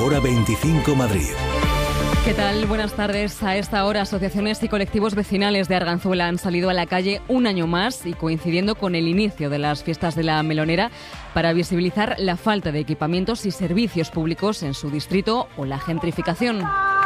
Hora 25 Madrid. ¿Qué tal? Buenas tardes. A esta hora, asociaciones y colectivos vecinales de Arganzuela han salido a la calle un año más y coincidiendo con el inicio de las fiestas de la Melonera para visibilizar la falta de equipamientos y servicios públicos en su distrito o la gentrificación.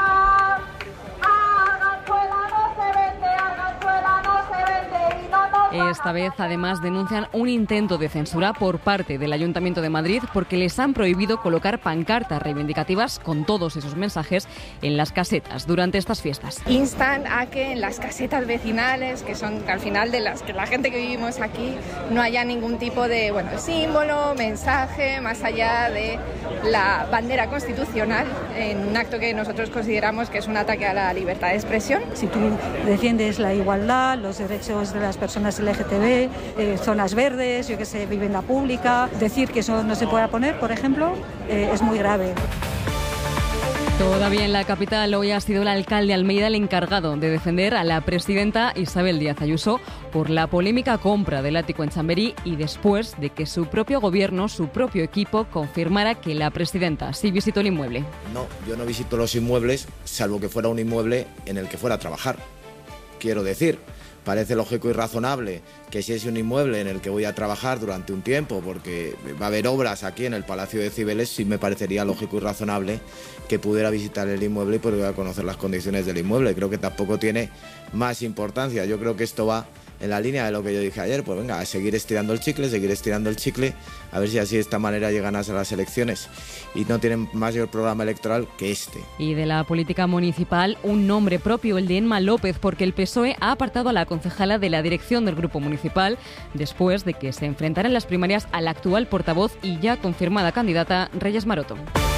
Esta vez, además, denuncian un intento de censura por parte del Ayuntamiento de Madrid porque les han prohibido colocar pancartas reivindicativas con todos esos mensajes en las casetas durante estas fiestas. Instan a que en las casetas vecinales, que son al final de las que la gente que vivimos aquí, no haya ningún tipo de símbolo, mensaje, más allá de la bandera constitucional, en un acto que nosotros consideramos que es un ataque a la libertad de expresión. Si tú defiendes la igualdad, los derechos de las personas LGTB, zonas verdes, vivienda pública, decir que eso no se pueda poner, por ejemplo, es muy grave. Todavía en la capital, hoy ha sido el alcalde Almeida el encargado de defender a la presidenta Isabel Díaz Ayuso por la polémica compra del ático en Chamberí y después de que su propio gobierno, su propio equipo, confirmara que la presidenta sí visitó el inmueble. No, yo no visito los inmuebles, salvo que fuera un inmueble en el que fuera a trabajar. Quiero decir, parece lógico y razonable que si es un inmueble en el que voy a trabajar durante un tiempo, porque va a haber obras aquí en el Palacio de Cibeles, sí me parecería lógico y razonable que pudiera visitar el inmueble y pudiera conocer las condiciones del inmueble. Creo que tampoco tiene más importancia. Yo creo que esto va en la línea de lo que yo dije ayer, pues venga, a seguir estirando el chicle, a ver si así de esta manera llegan a las elecciones y no tienen mayor programa electoral que este. Y de la política municipal, un nombre propio, el de Emma López, porque el PSOE ha apartado a la concejala de la dirección del grupo municipal después de que se enfrentara en las primarias a la actual portavoz y ya confirmada candidata, Reyes Maroto.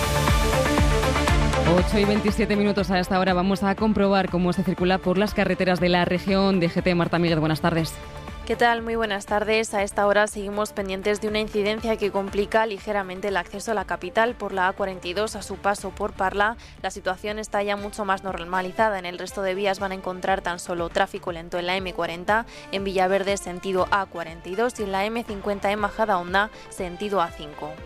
8:27 a esta hora. Vamos a comprobar cómo se circula por las carreteras de la región. DGT, Marta Míguez, buenas tardes. ¿Qué tal? Muy buenas tardes. A esta hora seguimos pendientes de una incidencia que complica ligeramente el acceso a la capital por la A42 a su paso por Parla. La situación está ya mucho más normalizada. En el resto de vías van a encontrar tan solo tráfico lento en la M40, en Villaverde sentido A42 y en la M50 en Majadahonda sentido A5.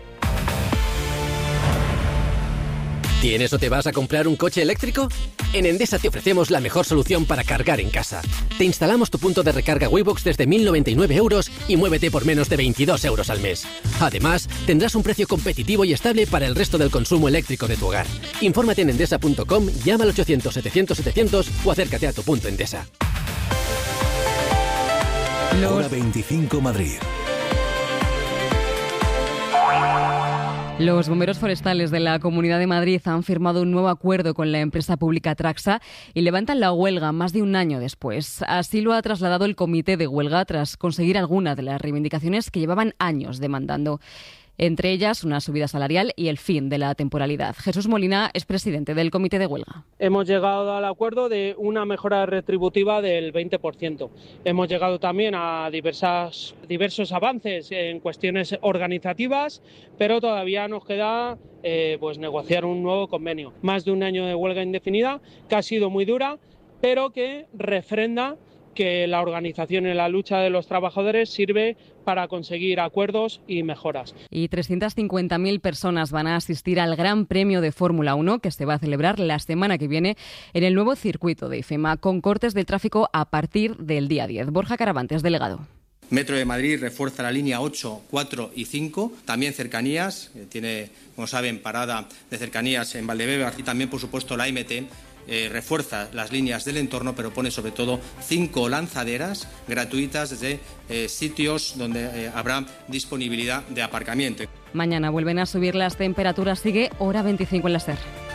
¿Tienes o te vas a comprar un coche eléctrico? En Endesa te ofrecemos la mejor solución para cargar en casa. Te instalamos tu punto de recarga Waybox desde 1.099 euros y muévete por menos de 22 euros al mes. Además, tendrás un precio competitivo y estable para el resto del consumo eléctrico de tu hogar. Infórmate en endesa.com, llama al 800-700-700 o acércate a tu punto Endesa. Hora 25 Madrid. Los bomberos forestales de la Comunidad de Madrid han firmado un nuevo acuerdo con la empresa pública Traxa y levantan la huelga más de un año después. Así lo ha trasladado el comité de huelga tras conseguir algunas de las reivindicaciones que llevaban años demandando. Entre ellas, una subida salarial y el fin de la temporalidad. Jesús Molina es presidente del comité de huelga. Hemos llegado al acuerdo de una mejora retributiva del 20%. Hemos llegado también a diversos avances en cuestiones organizativas, pero todavía nos queda negociar un nuevo convenio. Más de un año de huelga indefinida, que ha sido muy dura, pero que refrenda que la organización en la lucha de los trabajadores sirve para conseguir acuerdos y mejoras. Y 350.000 personas van a asistir al Gran Premio de Fórmula 1 que se va a celebrar la semana que viene en el nuevo circuito de IFEMA, con cortes del tráfico a partir del día 10. Borja Caravantes, delegado. Metro de Madrid refuerza la línea 8, 4 y 5, también cercanías, tiene, como saben, parada de cercanías en Valdebebas y también, por supuesto, la MT. Refuerza las líneas del entorno, pero pone sobre todo 5 lanzaderas gratuitas desde sitios donde habrá disponibilidad de aparcamiento. Mañana vuelven a subir las temperaturas. Sigue Hora 25 en la SER.